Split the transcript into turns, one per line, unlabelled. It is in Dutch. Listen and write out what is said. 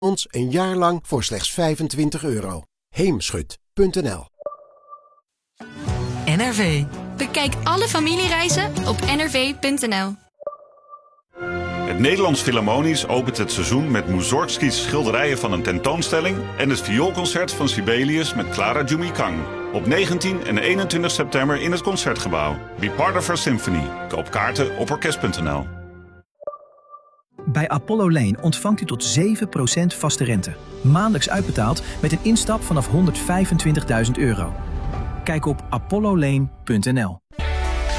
ons een jaar lang voor slechts €25. Heemschut.nl.
NRV. Bekijk alle familiereizen op nrv.nl.
Het Nederlands Philharmonisch opent het seizoen met Mussorgskis schilderijen van een tentoonstelling en het vioolconcert van Sibelius met Clara Jumikang. Op 19 en 21 september in het Concertgebouw. Be part of our symphony. Koop kaarten op orkest.nl.
Bij Apollo Lane ontvangt u tot 7% vaste rente. Maandelijks uitbetaald met een instap vanaf €125.000. Kijk op apollolane.nl.